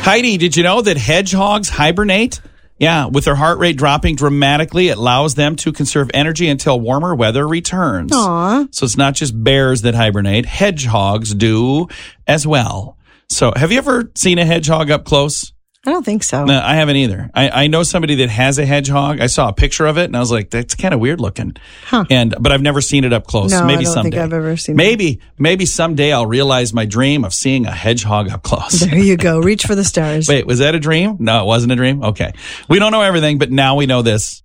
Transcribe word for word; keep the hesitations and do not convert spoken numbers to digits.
Heidi, did you know that hedgehogs hibernate? Yeah, with their heart rate dropping dramatically, it allows them to conserve energy until warmer weather returns. Aw. So it's not just bears that hibernate. Hedgehogs do as well. So have you ever seen a hedgehog up close? I don't think so. No, I haven't either. I, I know somebody that has a hedgehog. I saw a picture of it, and I was like, that's kind of weird looking. Huh. And But I've never seen it up close. No, maybe I don't someday. think I've ever seen it. Maybe, maybe someday I'll realize my dream of seeing a hedgehog up close. There you go. Reach for the stars. Wait, was that a dream? No, it wasn't a dream? Okay. We don't know everything, but now we know this.